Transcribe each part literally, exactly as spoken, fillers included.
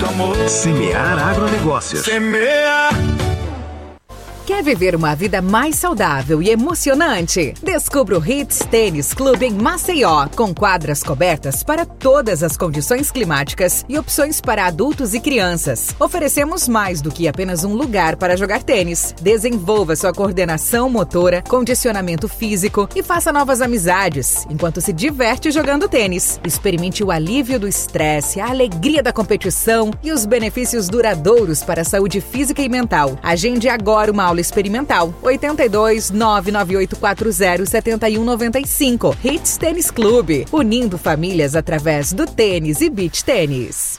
muito amor. Semear Agronegócios. Semear. Quer viver uma vida mais saudável e emocionante? Descubra o Hits Tênis Clube em Maceió, com quadras cobertas para todas as condições climáticas e opções para adultos e crianças. Oferecemos mais do que apenas um lugar para jogar tênis. Desenvolva sua coordenação motora, condicionamento físico e faça novas amizades, enquanto se diverte jogando tênis. Experimente o alívio do estresse, a alegria da competição e os benefícios duradouros para a saúde física e mental. Agende agora uma aula experimental. oito dois, nove nove oito quatro zero, sete um nove cinco. Hits Tênis Clube, unindo famílias através do tênis e beach tênis.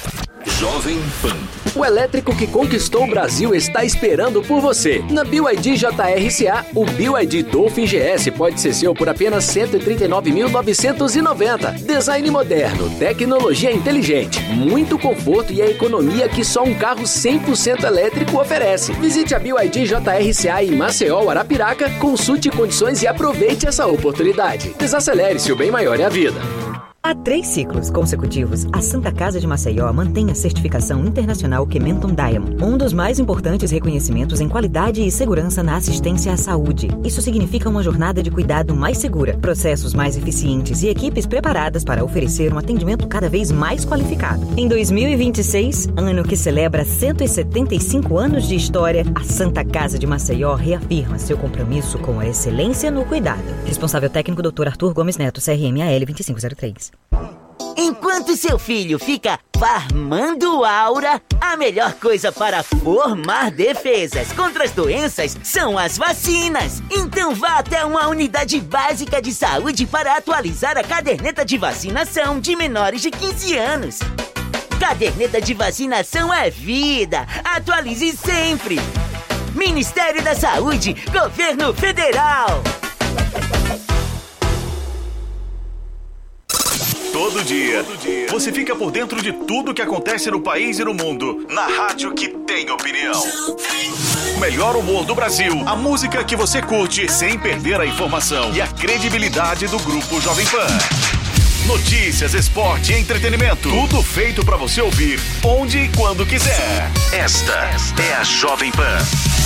Jovem Pan. O elétrico que conquistou o Brasil está esperando por você. Na B Y D J R C A, o B Y D Dolphin G S pode ser seu por apenas cento e trinta e nove mil novecentos e noventa. Design moderno, tecnologia inteligente, muito conforto e a economia que só um carro cem por cento elétrico oferece. Visite a B Y D J R C A em Maceió, Arapiraca, consulte condições e aproveite essa oportunidade. Desacelere-se, o bem maior é a vida. Há três ciclos consecutivos, a Santa Casa de Maceió mantém a certificação internacional Kementon Diamond, um dos mais importantes reconhecimentos em qualidade e segurança na assistência à saúde. Isso significa uma jornada de cuidado mais segura, processos mais eficientes e equipes preparadas para oferecer um atendimento cada vez mais qualificado. Em dois mil e vinte e seis, ano que celebra cento e setenta e cinco anos de história, a Santa Casa de Maceió reafirma seu compromisso com a excelência no cuidado. Responsável técnico doutor Arthur Gomes Neto, C R M A L vinte e cinco zero três. Enquanto seu filho fica farmando aura, a melhor coisa para formar defesas contra as doenças são as vacinas. Então vá até uma unidade básica de saúde para atualizar a caderneta de vacinação de menores de quinze anos. Caderneta de vacinação é vida. Atualize sempre. Ministério da Saúde, Governo Federal. Todo dia, Todo dia, você fica por dentro de tudo que acontece no país e no mundo, na rádio que tem opinião. O melhor humor do Brasil, a música que você curte sem perder a informação e a credibilidade do Grupo Jovem Pan. Notícias, esporte e entretenimento, tudo feito pra você ouvir onde e quando quiser. Esta é a Jovem Pan,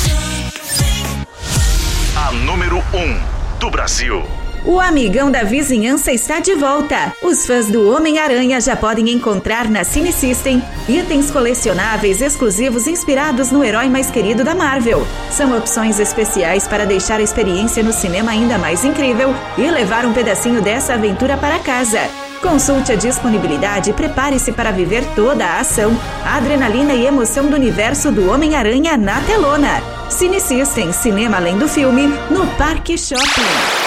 a número um do Brasil. O Amigão da Vizinhança está de volta. Os fãs do Homem-Aranha já podem encontrar na Cine System itens colecionáveis exclusivos inspirados no herói mais querido da Marvel. São opções especiais para deixar a experiência no cinema ainda mais incrível e levar um pedacinho dessa aventura para casa. Consulte a disponibilidade e prepare-se para viver toda a ação, a adrenalina e emoção do universo do Homem-Aranha na telona. Cine System, cinema além do filme, no Parque Shopping.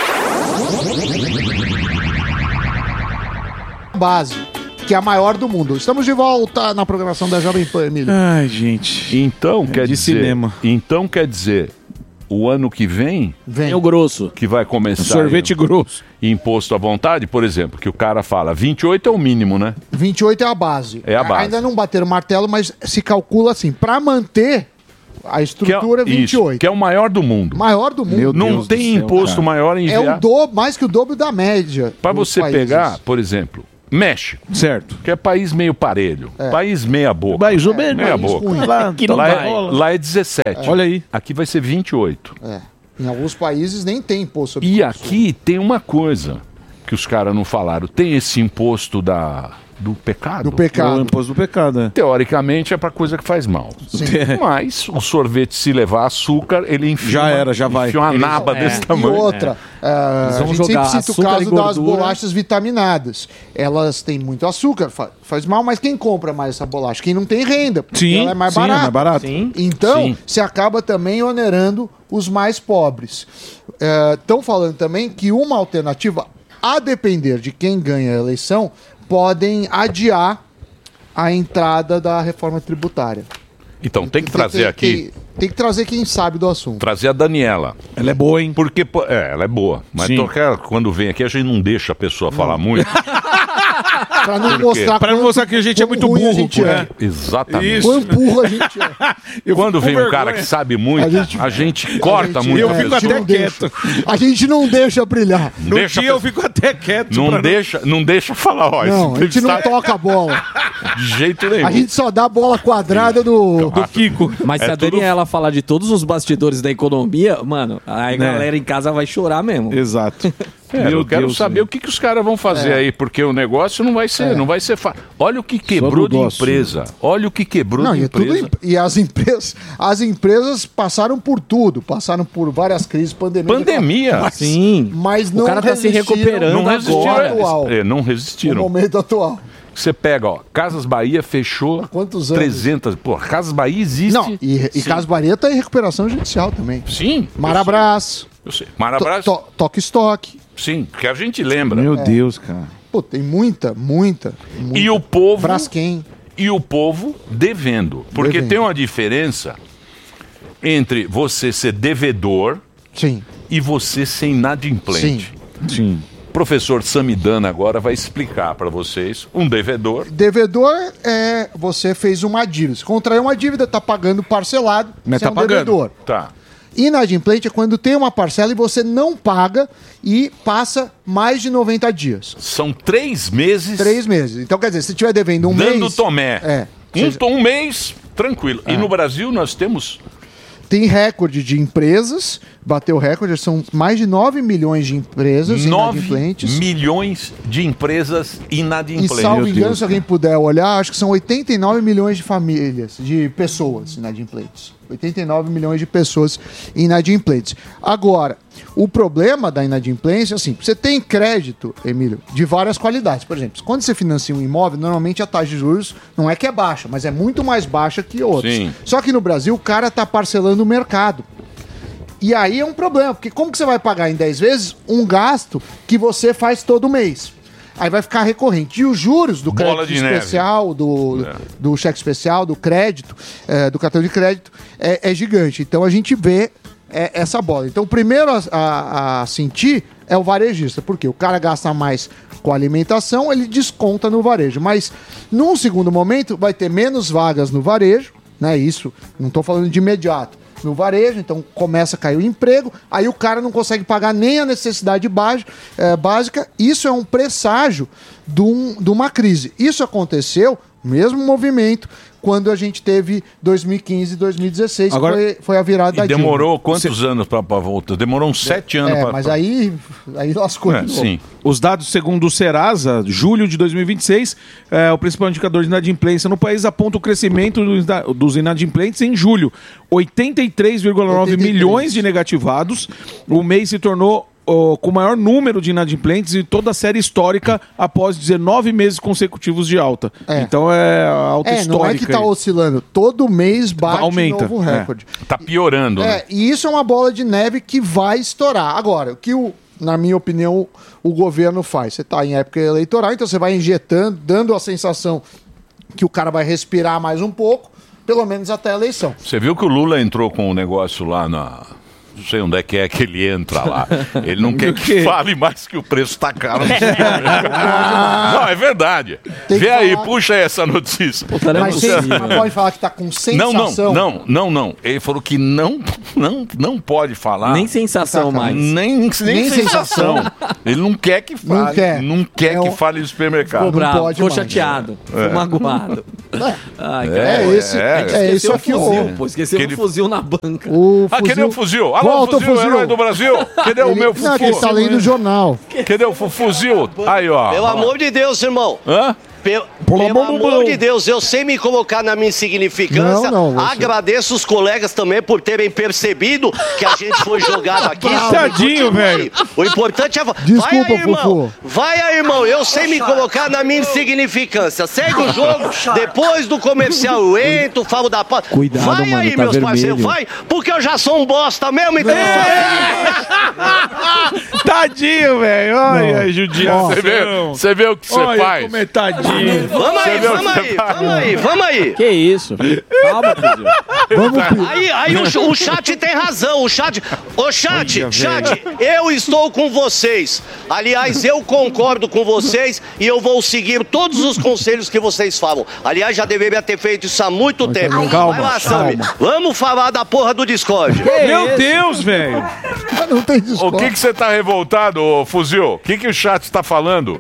Base, que é a maior do mundo. Estamos de volta na programação da Jovem Pan, Emílio. Ai, gente. Então, é quer de dizer, cinema. Então quer dizer, o ano que vem, vem. É o grosso. Que vai começar. O sorvete aí, grosso. Imposto à vontade, por exemplo, que o cara fala, vinte e oito é o mínimo, né? vinte e oito é a base. É a base. Ainda não bateram o martelo, mas se calcula assim, para manter a estrutura que é, é vinte e oito. Isso, que é o maior do mundo. Maior do mundo. Meu não Deus tem céu, imposto cara. maior em É o dobro, mais que o dobro da média. Para você países. pegar, por exemplo, México. Certo. Que é país meio parelho. É. País meia boca. País é, meia boca. Lá, que não lá, vai. é, lá é dezessete. É. Olha aí. Aqui vai ser vinte e oito. É. Em alguns países nem tem imposto sobre E consumo. aqui tem uma coisa que os caras não falaram. Tem esse imposto da... do pecado. Do pecado. O imposto do pecado, né? Teoricamente é pra coisa que faz mal. Sim. Mas o sorvete, se levar açúcar, ele enfia, já era, já vai. enfia uma Eles, naba é. desse E tamanho. outra, é. uh, a gente sempre cita o caso das bolachas vitaminadas. Elas têm muito açúcar, fa- faz mal, mas quem compra mais essa bolacha? Quem não tem renda, porque sim, ela é mais sim, barata. É mais barato. Sim. Então, sim. você acaba também onerando os mais pobres. Estão uh, falando também que uma alternativa, a depender de quem ganha a eleição, podem adiar a entrada da reforma tributária. Então tem que tem, trazer tem, aqui... Tem, tem que trazer quem sabe do assunto. Trazer a Daniela. Ela é boa, hein? Porque, é, ela é boa. Mas toca, quando vem aqui, a gente não deixa a pessoa não. falar muito. Pra não Por quê? mostrar Pra quanto- mostrar que a gente é muito quão ruim a burro. gente é. né? Exatamente. Isso. Quão burro a gente é. Eu Quando fico vem com um cara vergonha. que sabe muito, a A gente, gente- corta a gente- muito. Eu a fico pessoa. até não deixa. quieto. A gente não deixa brilhar. No Deixa dia a eu fico até quieto. Não pra deixa, não deixa falar, ó. Não, a esse gente não entrevistado- toca a bola. De jeito nenhum. A gente só dá a bola quadrada do... Do Kiko. Mas se É a tudo- Daniela falar de todos os bastidores da economia, mano, aí a Né? galera em casa vai chorar mesmo. Exato. É, eu quero Deus, saber velho. o que, que os caras vão fazer aí, porque o negócio não vai ser, É. não vai ser fácil. Olha o que quebrou de do nosso. empresa. Olha o que quebrou Não, de e, é tudo empresa. em- e as empresas, as empresas passaram por tudo, passaram por várias crises, pandemia. Pandemia. Mas, Sim. mas não O cara tá se resistiram recuperando Não no resistiram. momento atual. É, não No resistiram. momento atual. Você pega, ó, Casas Bahia fechou Há quantos anos? trezentas. Pô, Casas Bahia existe. Não, e, e Sim. Casas Bahia tá em recuperação judicial também. Sim. Marabras, Eu sei. Marabras, to, to, Toque Estoque. sim, porque a gente lembra. Meu Deus, cara. Pô, tem muita, muita. muita. E o povo. Braskem. E o povo devendo. Porque Devendo. tem uma diferença entre você ser devedor Sim, e você ser inadimplente. Sim. Sim. Professor Samidana agora vai explicar para vocês um devedor. devedor é você fez uma dívida. Você contraiu uma dívida, tá pagando parcelado, Mas você tá é um pagando. devedor. Tá. Inadimplente é quando tem uma parcela e você não paga e passa mais de noventa dias. São três meses Três meses. Então, quer dizer, se estiver devendo um dando mês... tomé. É. Um, Seja- um mês, tranquilo. E no Brasil nós temos Tem recorde de empresas, bateu recorde, são mais de nove milhões de empresas nove inadimplentes. milhões de empresas E inadimplentes. salvo Meu engano, Deus, se alguém puder olhar, acho que são oitenta e nove milhões de famílias, de pessoas inadimplentes. oitenta e nove milhões de pessoas inadimplentes. Agora, o problema da inadimplência, assim, você tem crédito, Emílio, de várias qualidades. Por exemplo, quando você financia um imóvel, normalmente a taxa de juros não é que é baixa, mas é muito mais baixa que outros. Sim. Só que no Brasil, o cara tá parcelando o mercado. E aí é um problema, porque como que você vai pagar em dez vezes um gasto que você faz todo mês? Aí vai ficar recorrente. E os juros do Bola crédito de neve. especial, do, É. do cheque especial, do crédito, é, do cartão de crédito, é, é gigante. Então a gente vê é, essa bola. Então o primeiro a, a- a sentir é o varejista, porque o cara gasta mais com alimentação, ele desconta no varejo. Mas num segundo momento vai ter menos vagas no varejo, né? Isso, não estou falando de imediato. No varejo, então começa a cair o emprego, aí o cara não consegue pagar nem a necessidade base- eh, básica. Isso é um presságio de, um- de uma crise. Isso aconteceu, mesmo movimento, quando a gente teve dois mil e quinze, dois mil e dezesseis, Agora- que foi, foi a virada E da Dilma. demorou quantos anos para voltar? Demorou uns sete anos É, para. mas aí, aí lascou É, de novo. sim. Os dados, segundo o Serasa, julho de dois mil e vinte e seis, é, o principal indicador de inadimplência no país aponta o crescimento dos ina- dos inadimplentes em julho. oitenta e três vírgula nove oitenta e três. milhões de negativados. O mês se tornou ó, com o maior número de inadimplentes em toda a série histórica após dezenove meses consecutivos de alta. É. Então é alta É, não é que histórica. tá aí. oscilando. Todo mês bate Aumenta, novo é. recorde. Tá piorando, né? É, e isso é uma bola de neve que vai estourar. Agora, o que, o, na minha opinião, o, o governo faz? Você está em época eleitoral, então você vai injetando, dando a sensação que o cara vai respirar mais um pouco, pelo menos até a eleição. Você viu que o Lula entrou com um negócio lá na. Não sei onde é que é que ele entra lá. Ele não quer que fale mais que o preço tá caro. no supermercado. Não, é verdade. Tem que Vê aí, falar. puxa essa notícia. Puta, não é Mas você possível. mas pode falar que tá com Não, sensação. não, não, não, não. Ele falou que não, não, não pode falar. Nem sensação Tá, mais. Nem, nem, Nem sensação. Ele não quer que fale. Não quer. Não quer É que um- fale do supermercado. Ficou bravo, pode ficou mais. chateado, ficou magoado. Ai, cara. É, esse, é, é, Esqueceu isso o aqui. fuzil, O, pô. Esqueceu Aquele- o fuzil na banca. o Ah, cadê o fuzil? Alô, Volta o fuzil, fuzil. herói do Brasil. Cadê o Ele- meu Não, que ele tá fuzil? lendo o jornal. Cadê o fu- fuzil? Aí, ó. Pelo amor de Deus, irmão. Hã? Pe- Pelo Pelo, amor do amor Deus. de Deus, eu sei me colocar na minha insignificância. Não, não, você- Agradeço os colegas também por terem percebido que a gente foi jogado aqui. Tadinho, velho. O importante é. Desculpa, vai aí, irmão. Fufu. Vai aí, irmão. Eu sei me colocar na minha insignificância. Segue o jogo. Depois do comercial eu entro, falo da paz. Cuidado, vai mano, aí, tá meus vermelho. parceiros. Vai, porque eu já sou um bosta mesmo, então. Tadinho, velho. Olha, Não. judiação. Você vê, você vê o que você Olha faz? como é tadinho. aí, vamos aí, vamos aí, vamos aí, vamos aí. Que isso? Calma, Fuzil. Vamos, Aí, aí o, o chat tem razão, o chat... Ô, chat, Olha, chat, eu estou com vocês. Aliás, eu concordo com vocês e eu vou seguir todos os conselhos que vocês falam. Aliás, já deveria ter feito isso há muito tempo. calma, Vai lá, Sammy. calma. Vamos falar da porra do Discord. Meu Deus, velho. Não tem O Discord. que que você tá revoltado, ô Fuzil? O que que o chat tá falando?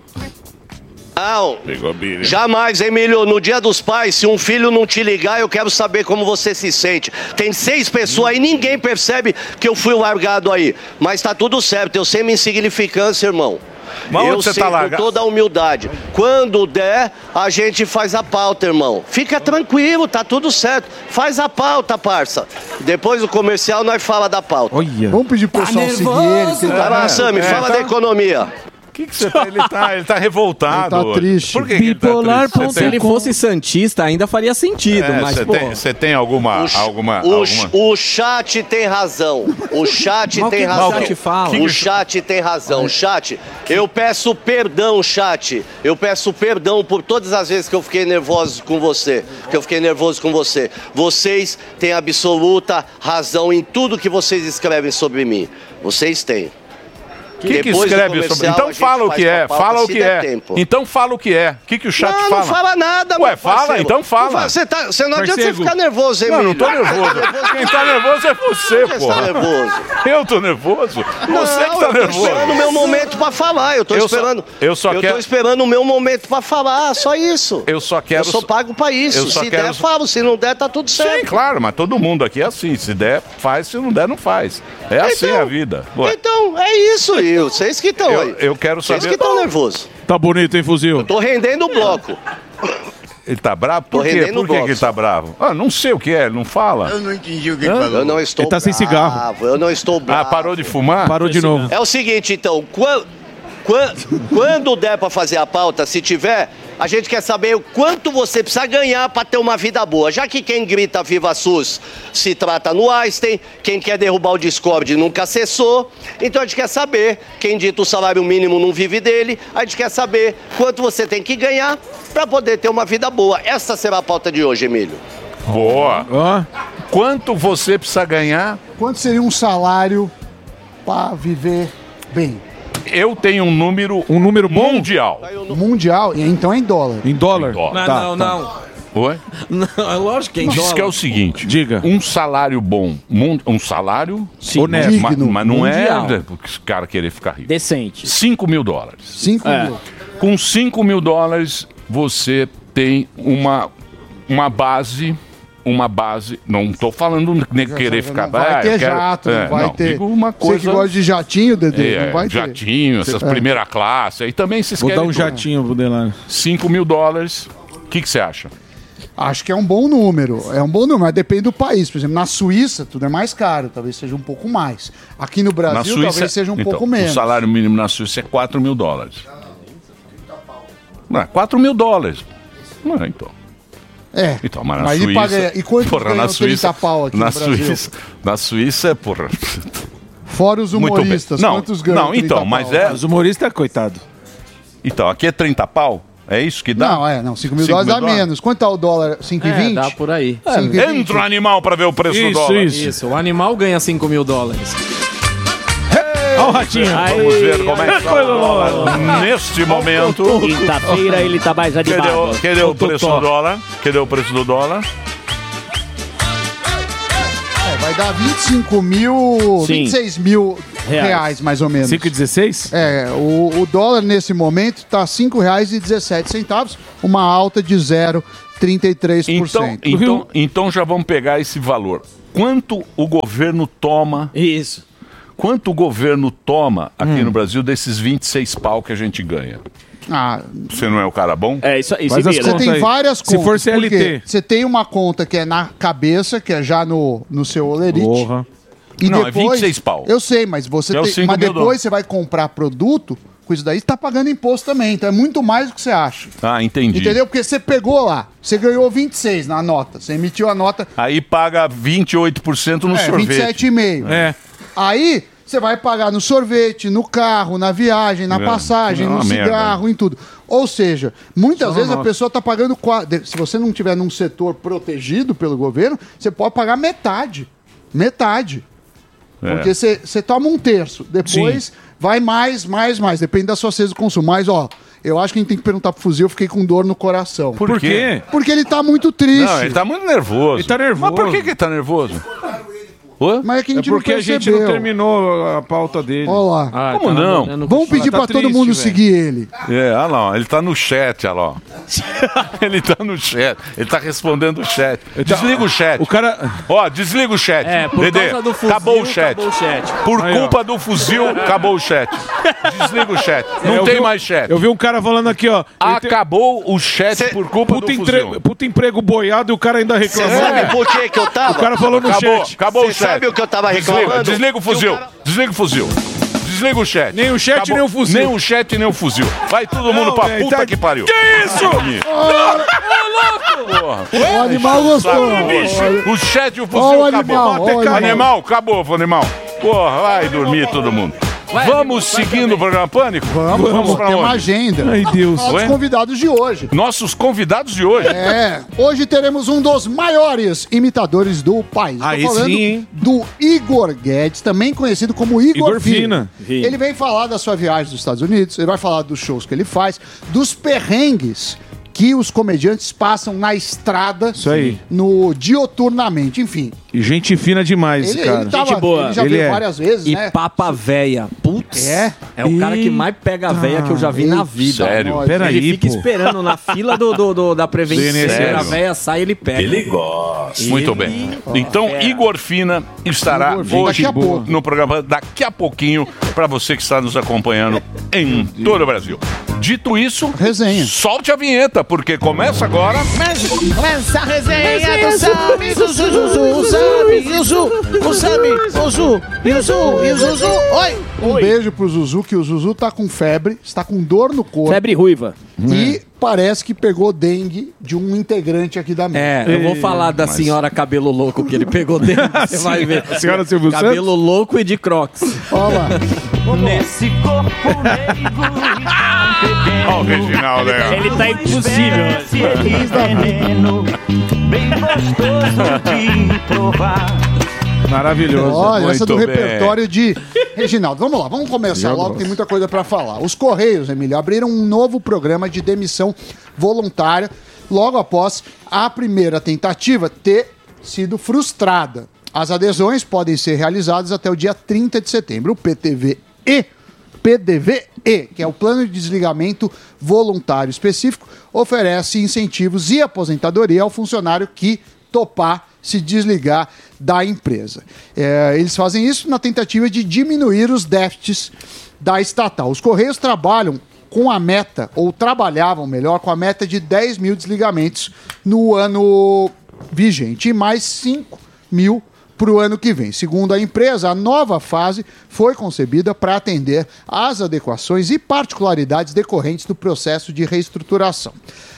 Não, jamais, Emílio. No dia dos pais, se um filho não te ligar, eu quero saber como você se sente. Tem seis pessoas aí, ninguém percebe que eu fui largado aí. Mas tá tudo certo, eu sei minha insignificância, irmão. Mas onde eu você sei tá com largado? toda a humildade. Quando der, a gente faz a pauta, irmão. Fica tranquilo, tá tudo certo. Faz a pauta, parça. Depois do comercial, nós fala da pauta. Olha. Vamos pedir pro pessoal seguir ele. tentar- Vai lá, Sammy, É, fala tá. da economia. O que que você tá... Ele tá, ele tá revoltado. Ele tá triste. Por que que ele tá Bipolar. triste? Se Você tem- ele fosse santista, ainda faria sentido, É, mas, você pô... tem, você tem alguma... O, ch- alguma, o, alguma... ch- o chat tem razão. O chat Mas o tem que que o razão. chat fala? O chat tem razão. Chat, eu peço perdão, chat. Eu peço perdão por todas as vezes que eu fiquei nervoso com você. Que eu fiquei nervoso com você. Vocês têm absoluta razão em tudo que vocês escrevem sobre mim. Vocês têm. O que, que Depois do escreve comercial, sobre... a Então gente fala o faz que com a é, pauta, fala o se que der é. tempo. Então fala o que é. O que que o chat não, fala? não fala nada, Ué, meu fala, parceiro. então fala. Não Você, tá, você não adianta você Parceiro. ficar nervoso, hein, Não, não tô Emílio? nervoso. Quem tá nervoso é você, Você pô. está nervoso. Eu tô nervoso? Você que Não, tá eu tô nervoso. esperando o meu momento pra falar. Eu tô Eu só- esperando. eu só eu quero- tô esperando o meu momento pra falar, só isso. Eu só quero... Eu sou pago pra isso. Eu só Se quero- der, falo. Se não der, tá tudo certo. Sim, claro, mas todo mundo aqui é assim. Se der, faz. Se não der, não faz. É assim Então, a vida. Ué, Então, é isso, e vocês que estão aí. eu, eu quero Vocês saber... que estão nervosos. Tá bonito, hein, Fuzil? Tô rendendo o bloco. Ele tá bravo? Tô Por quê? rendendo Por que, que blocos. ele tá bravo? Ah, não sei o que é, ele não fala. Eu não entendi o que Eu ele falou. não estou Ele tá sem bravo, cigarro. Eu não estou bravo. Ah, parou de fumar? Parou de novo. É o seguinte, então, quando, quando der pra fazer a pauta, se tiver, a gente quer saber o quanto você precisa ganhar pra ter uma vida boa. Já que quem grita Viva SUS se trata no Einstein, quem quer derrubar o Discord nunca acessou. Então a gente quer saber, quem dita o salário mínimo não vive dele, a gente quer saber quanto você tem que ganhar pra poder ter uma vida boa. Essa será a pauta de hoje, Emílio. Boa. Ó, Quanto você precisa ganhar? Quanto seria um salário para viver bem? Eu tenho um número, um número bom mundial. Mundial? E então é em dólar. em dólar. Em dólar. Não, Tá, não, tá. não. Oi? Não, é lógico que é em Diz dólar. que é o seguinte. Diga. Um salário bom, mun- um salário Honesto. ma- Digno. mas não Mundial. é porque os caras querer ficar rico. Decente. cinco mil dólares. cinco É. mil. Com cinco mil dólares, você tem uma, uma base. Uma base. Não estou falando de querer ficar. Não vai ah, eu ter quero- jato, é, não vai não, ter. digo uma Você coisa. que gosta de jatinho, Dedê, É, não vai ter. jatinho, essas É. primeira classe. Aí também vocês Vou dar querem um tudo. jatinho pro Delano. cinco mil dólares. O que que você acha? Acho que é um bom número. É um bom número, mas depende do país. Por exemplo, na Suíça, tudo é mais caro. Talvez seja um pouco mais. Aqui no Brasil, Na Suíça, talvez seja um então, pouco menos. O salário mínimo na Suíça é quatro mil dólares. Não, é quatro mil dólares. Não, então. É. Então, mas na Mas e Suíça. paga- e quanto porra, ganham na Suíça, trinta pau aqui na no Brasil? Suíça, na Suíça, porra. Fora os Muito bem. humoristas, Não, quantos ganham? não, então, trinta mas pau? é- Os humoristas, coitado. Então, aqui é trinta pau? É isso que dá? Não, é, não. cinco mil cinco dólares mil dá dólares? menos. Quanto tá o dólar? cinco e É, vinte? dá por aí. cinco e vinte? Entra o animal pra ver o preço do Isso, dólar. isso. Isso, o animal ganha cinco mil dólares. Olha o ratinho. Vamos ver como é que tá o dólar neste momento. Quinta-feira ele tá mais Cadê animado. o, cadê o preço do dólar? Cadê o preço do dólar? É, vai dar vinte e cinco mil, Sim. vinte e seis mil reais. Reais. mais ou menos. cinco e dezesseis? É, o, o dólar nesse momento está cinco reais e dezessete centavos, uma alta de zero vírgula trinta e três por cento. Então, então, então já vamos pegar esse valor. Quanto o governo toma... Isso. Quanto o governo toma aqui Hum. no Brasil desses vinte e seis pau que a gente ganha? Ah, Você não é o cara bom? É, isso, isso Mas as vira. você tem aí. várias Se contas. for C L T. porque Você tem uma conta que é na cabeça, que é já no, no seu olerite. Porra. E Não, é depois, vinte e seis pau. Eu sei, mas você É os tem, cinco mas mil depois dólares. você vai comprar produto, com isso daí você tá pagando imposto também. Então é muito mais do que você acha. Ah, entendi. Entendeu? Porque você pegou lá, você ganhou vinte e seis na nota, você emitiu a nota Aí paga vinte e oito por cento no é, sorvete. vinte e sete vírgula cinco. É. Aí você vai pagar no sorvete, no carro, na viagem, na É, passagem, é no uma cigarro, merda. em tudo. Ou seja, muitas Só vezes a nossa. pessoa está pagando... qua- de- Se você não tiver num setor protegido pelo governo, você pode pagar metade. Metade. É. Porque você você toma um terço, depois vai mais, mais, mais. Depende da sua cesta de consumo. Mas, ó, eu acho que a gente tem que perguntar pro Fuzil, eu fiquei com dor no coração. Por Por quê? quê? Porque ele tá muito triste. Não, ele tá muito nervoso. Ele tá nervoso. Mas por que, que ele tá nervoso? Oi? Mas é que a É gente porque não a gente não percebeu. terminou a pauta dele. Olha lá. Ah, Como tá não? mandando Vamos pedir tá pra todo triste, mundo velho. seguir ele. É, olha lá, ó, ele tá no chat, olha lá. ó. Ele tá no chat, ele tá respondendo o chat. Desliga o chat. O cara... Ó, desliga o chat. É, por Dedê, causa do fuzil, acabou o chat. acabou o chat. Por Aí, ó. culpa do fuzil, acabou o chat. Desliga o chat. Não É, eu tem vi um- mais chat. Eu vi um cara falando aqui, ó. ele tem- Acabou o chat por culpa Puta, do entre- fuzil. puta emprego boiado e o cara ainda Você reclamou. sabe por que que eu tava? O cara falou no Acabou, chat. acabou Você o chat. sabe o que eu tava Desliga, reclamando? desliga o fuzil. Desliga o fuzil. Desliga o chat. Nem o chat, nem o fuzil. Nem o chat, nem o fuzil. Vai todo mundo Não, pra velho, puta tá- que pariu. Que isso? Porra. O animal gostou. Sabe, o chat e o Ó fuzil o acabou. animal, ó o animal. Animal, acabou, animal. Porra, vai dormir todo mundo. Vamos seguindo o programa Pânico? Vamos, vamos, pra tem uma onde? agenda. Ai, Deus. Os Oi? convidados de hoje. Nossos convidados de hoje. É, hoje teremos um dos maiores imitadores do país. Aí Tô falando sim, hein? do Igor Guedes, também conhecido como Igor, Igor Fina. Fina. Ele vem falar da sua viagem dos Estados Unidos, ele vai falar dos shows que ele faz, dos perrengues que os comediantes passam na estrada, Isso aí. no dioturnamente, enfim. E gente fina demais, Ele, cara. ele, tava, Gente boa. ele já Ele veio é. várias vezes, E né? papa véia. Putz. É? É o cara que mais pega a véia que eu já vi na vida. Sério? Nós. Peraí, Ele fica pô. esperando na fila do, do- do- da prevenção. Sério? A véia sai, ele pega. Ele gosta. Muito Ele- bem. Então, É. Igor Fina estará Igor Fina, hoje daqui a pouco. no programa daqui a pouquinho para você que está nos acompanhando em todo o Brasil. Dito isso, Resenha. solte a vinheta, porque começa agora. Começa a resenha do Sami, do Zuzu, o Sami, e o Zu, o Sami, o Zu, e o Zu, e o Zuzu. Oi! Um beijo pro Zuzu, que o Zuzu tá com febre, está com dor no corpo. Febre ruiva. E parece que pegou dengue de um integrante aqui da mesa. É, eu vou falar da senhora cabelo louco que ele pegou dentro. Você vai ver. A senhora Silvio Santos? Cabelo louco e de crocs. Olha lá. Nesse corpo negro, Ó, o Reginaldo aí, ó. Ele tá impossível. feliz da veneno, bem gostoso de provar. Maravilhoso. Olha, essa do Muito bem. repertório de Reginaldo. Vamos lá, vamos começar Eu logo, gosto. tem muita coisa pra falar. Os Correios, Emílio, abriram um novo programa de demissão voluntária logo após a primeira tentativa ter sido frustrada. As adesões podem ser realizadas até o dia trinta de setembro. O P T V E, P D V E, que é o Plano de Desligamento Voluntário Específico, oferece incentivos e aposentadoria ao funcionário que topar se desligar da empresa. É, eles fazem isso na tentativa de diminuir os déficits da estatal. Os Correios trabalham com a meta, ou trabalhavam melhor, com a meta de dez mil desligamentos no ano vigente e mais cinco mil para o ano que vem. Segundo a empresa, a nova fase foi concebida para atender às adequações e particularidades decorrentes do processo de reestruturação.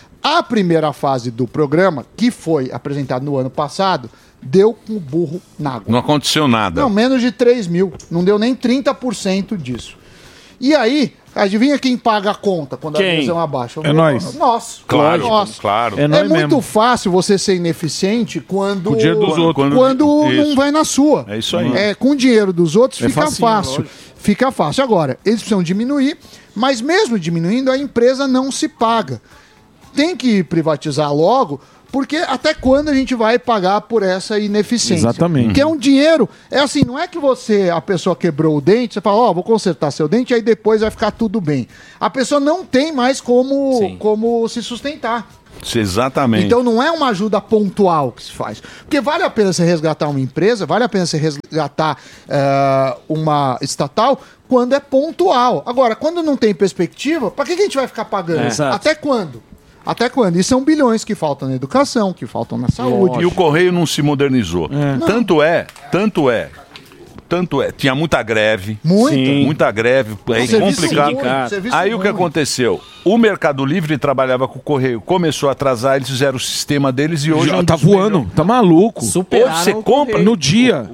A primeira fase do programa, que foi apresentado no ano passado, deu com o burro na água. Não aconteceu nada. Não, menos de três mil. Não deu nem trinta por cento disso. E aí, adivinha quem paga a conta quando Quem? a adesão abaixa? É nós. Nós. Claro, Nós. claro. É nós É muito mesmo. fácil você ser ineficiente quando, O dinheiro dos outros. quando, Quando- não isso. vai na sua. É isso aí. É, com o dinheiro dos outros É fica facinho, fácil. lógico. Fica fácil. Agora, eles precisam diminuir, mas mesmo diminuindo, a empresa não se paga. Tem que privatizar logo, porque até quando a gente vai pagar por essa ineficiência? Exatamente. Que é um dinheiro. É assim, não é que você, a pessoa quebrou o dente, você fala, ó, vou consertar seu dente, aí depois vai ficar tudo bem. A pessoa não tem mais como, como se sustentar. Exatamente. Então não é uma ajuda pontual que se faz. Porque vale a pena você resgatar uma empresa, vale a pena você resgatar eh, uma estatal quando é pontual. Agora, quando não tem perspectiva, para que, que a gente vai ficar pagando? É, exato. Até quando? Até quando? E são bilhões que faltam na educação, que faltam na saúde. E o Correio não se modernizou. Tanto é, tanto é, tanto é. Tinha muita greve. Muita. Sim. Muita greve. É Serviço complicado. ruim, serviço Aí o que ruim. aconteceu? O Mercado Livre trabalhava com o Correio. Começou a atrasar, eles fizeram o sistema deles e hoje Já é um tá dos voando, tá maluco. Hoje você compra no dia.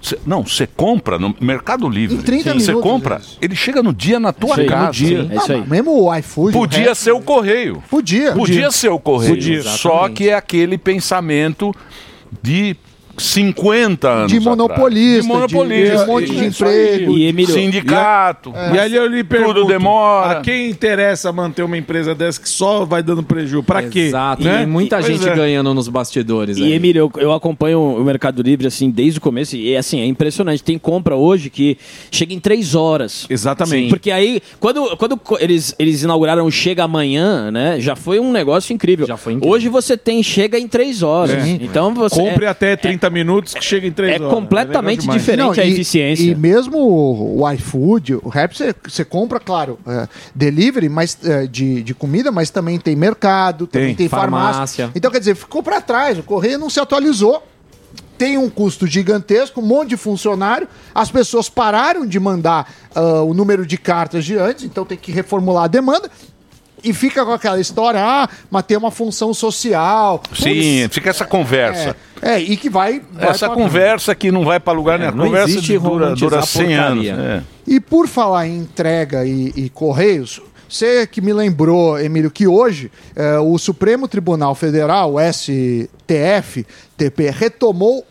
Cê, não, você compra no Mercado Livre. Em trinta Você minutos, compra, ele chega no dia na tua Chega no casa. dia, é isso aí. Ah, mesmo o iFood, Podia o resto- ser o correio. Podia. Podia, Podia. ser o correio. Podia. Só Exatamente. que é aquele pensamento de cinquenta anos De monopolista, atrás. De monopolista. de um monte de Isso aí. emprego. E, Emílio, Sindicato. E, a- e aí eu lhe pergunto, Tudo demora. a quem interessa manter uma empresa dessa que só vai dando prejuízo? Pra quê? Exato. Né? E tem muita Pois gente é. ganhando nos bastidores. E, aí. Emílio, eu, eu acompanho o Mercado Livre, assim, desde o começo, e, assim, é impressionante. Tem compra hoje que chega em três horas. Exatamente. Sim. Porque aí, quando, quando co- eles, eles inauguraram o Chega Amanhã, né, já foi um negócio incrível. Já foi incrível. Hoje você tem Chega em três horas. É. Então você... Compre é, até trinta minutos que chega em três é horas. completamente legal demais. diferente a e- eficiência. E mesmo o, o iFood, o Rap, você- você compra, claro, é, delivery mas, é, de, de comida, mas também tem mercado, também Tem, tem farmácia. farmácia. Então, quer dizer, ficou para trás, o correio não se atualizou. Tem um custo gigantesco, um monte de funcionário. As pessoas pararam de mandar ah, o número de cartas de antes, então tem que reformular a demanda. E fica com aquela história, ah, mas tem uma função social. Sim, fica essa conversa. É, e que vai. vai Essa pra- conversa que não vai para lugar nenhum. A não conversa existe dura, romantizar dura cem porcaria. anos. É. E por falar em entrega e, e correios, você que me lembrou, Emílio, que hoje eh, o Supremo Tribunal Federal, o S T F, T P, retomou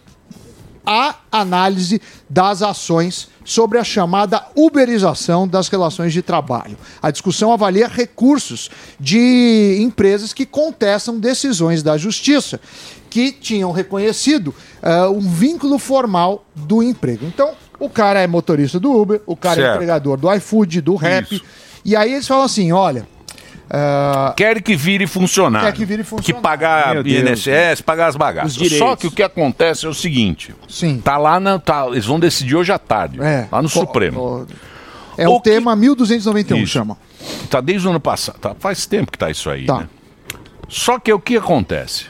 a análise das ações sobre a chamada uberização das relações de trabalho. A discussão avalia recursos de empresas que contestam decisões da Justiça, que tinham reconhecido eh, um vínculo formal do emprego. Então, o cara é motorista do Uber, o cara é Certo. empregador do iFood, do Rap, e aí eles falam assim, olha... eh, Quer que vire funcionário. Quer que vire funcionário. Que pagar Meu Deus. I N S S, pagar as bagaças. Os direitos. Só que o que acontece é o seguinte. Sim. Tá lá na. Tá, eles vão decidir hoje à tarde. É. Lá no Co- Supremo. é o, tema mil duzentos e noventa e um, Isso. chama. Tá desde o ano passado. Tá, faz tempo que tá isso aí. Tá. Né? Só que o que acontece?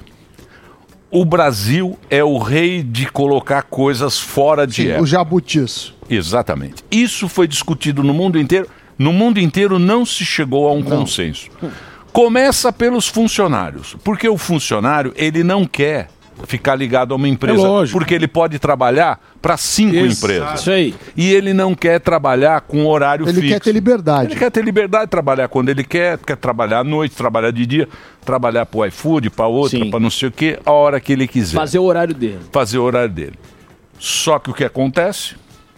O Brasil é o rei de colocar coisas fora de Sim, época. o jabutis. Exatamente. Isso foi discutido no mundo inteiro. No mundo inteiro não se chegou a um consenso. Começa pelos funcionários, porque o funcionário ele não quer ficar ligado a uma empresa, É lógico. porque ele pode trabalhar para cinco Exato. empresas. Isso aí. E ele não quer trabalhar com horário Ele fixo. quer ter liberdade. Ele quer ter liberdade de trabalhar quando ele quer, quer trabalhar à noite, trabalhar de dia, trabalhar para o iFood, para outra, para não sei o quê, a hora que ele quiser. Fazer o horário dele. Fazer o horário dele. Só que o que acontece?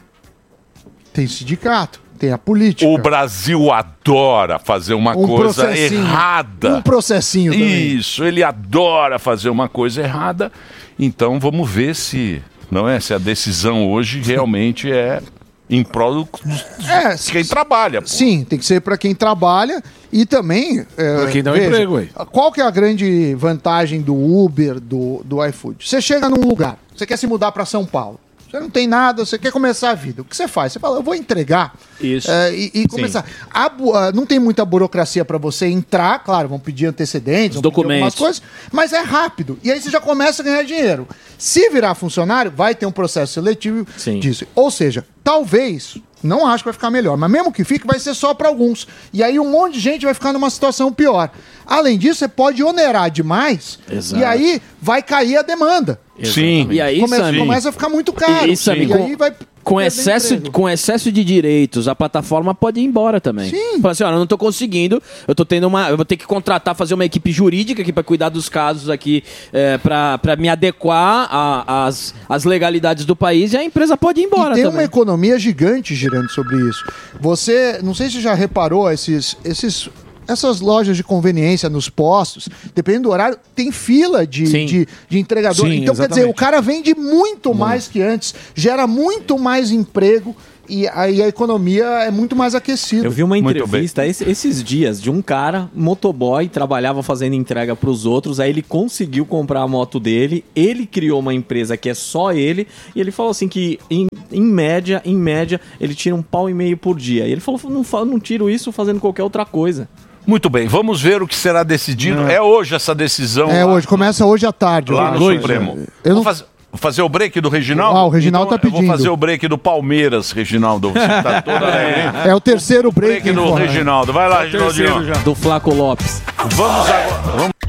Tem sindicato, tem a política. O Brasil adora fazer uma Um coisa processinho. errada. Um processinho também. Isso, ele adora fazer uma coisa errada. Então vamos ver se, não é, se a decisão hoje realmente é em prol do, É, de quem trabalha. pô. Sim, tem que ser para quem trabalha e também... é, Pra quem dá um veja, emprego, ué. qual que é a grande vantagem do Uber, do, do iFood? Você chega num lugar, você quer se mudar para São Paulo. Você não tem nada, você quer começar a vida. O que você faz? Você fala, eu vou entregar. Isso. É, e, e começar. A bu- ah, não tem muita burocracia para você entrar, claro, vão pedir antecedentes, Os vão pedir algumas documentos. coisas, mas é rápido. E aí você já começa a ganhar dinheiro. Se virar funcionário, vai ter um processo seletivo disso. Ou seja, talvez, não acho que vai ficar melhor, mas mesmo que fique, vai ser só para alguns. E aí um monte de gente vai ficar numa situação pior. Além disso, você pode onerar demais Exato. e aí vai cair a demanda. Sim. E aí, Come- Sammy, começa a ficar muito caro. E, e, Sammy, E com, aí vai com perder excesso, emprego. com excesso de direitos, a plataforma pode ir embora também. Sim. Fala assim, olha, eu não tô conseguindo, eu tô tendo uma. Eu vou ter que contratar, fazer uma equipe jurídica aqui para cuidar dos casos aqui, é, para me adequar a- às às legalidades do país e a empresa pode ir embora E tem também. uma economia gigante girando sobre isso. Você, não sei se já reparou, esses, esses, essas lojas de conveniência nos postos, dependendo do horário, tem fila de, de, de entregador. Sim, então, quer dizer, exatamente. o cara vende muito mais que antes, gera muito mais emprego e aí a economia é muito mais aquecida. Eu vi uma Muito entrevista esse- esses dias de um cara, motoboy, trabalhava fazendo entrega para os outros, aí ele conseguiu comprar a moto dele, ele criou uma empresa que é só ele, e ele falou assim que em, em média, em média, ele tira um pau e meio por dia. E ele falou, não, fa- não tiro isso fazendo qualquer outra coisa. Muito bem, vamos ver o que será decidido. É, hoje essa decisão É lá, hoje, começa hoje à tarde. lá no hoje. Supremo. Eu não... Vou fazer, vou fazer o break do Reginaldo? Ah, o Reginaldo Então, tá Eu pedindo. vou fazer o break do Palmeiras, Reginaldo. Você tá toda alegre. É o terceiro break. Break do hein, porra? Reginaldo. Vai lá, Reginaldinho. Do Flaco Lopes. Vamos agora. Vamos...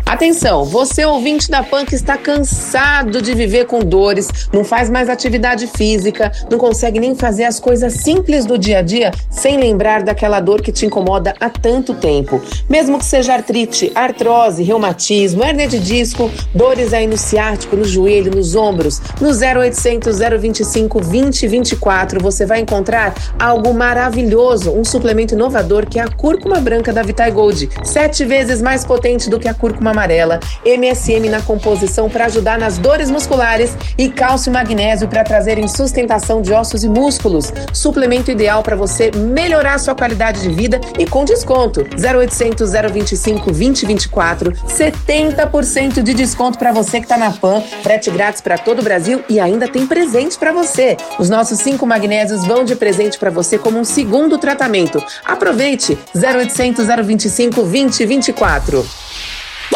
Atenção, você ouvinte da Pan que está cansado de viver com dores, não faz mais atividade física, não consegue nem fazer as coisas simples do dia a dia sem lembrar daquela dor que te incomoda há tanto tempo. Mesmo que seja artrite, artrose, reumatismo, hérnia de disco, dores aí no ciático, no joelho, nos ombros, no zero oitocentos, zero vinte e cinco, vinte, vinte e quatro você vai encontrar algo maravilhoso, um suplemento inovador que é a cúrcuma branca da Vitae Gold, sete vezes mais potente do que a cúrcuma amarela, M S M na composição para ajudar nas dores musculares e cálcio e magnésio para trazerem sustentação de ossos e músculos. Suplemento ideal para você melhorar a sua qualidade de vida e com desconto. zero oitocentos, zero vinte e cinco, vinte, vinte e quatro, setenta por cento de desconto para você que tá na Pan, frete grátis para todo o Brasil e ainda tem presente para você. Os nossos cinco magnésios vão de presente para você como um segundo tratamento. Aproveite! zero oitocentos, zero vinte e cinco, vinte, vinte e quatro.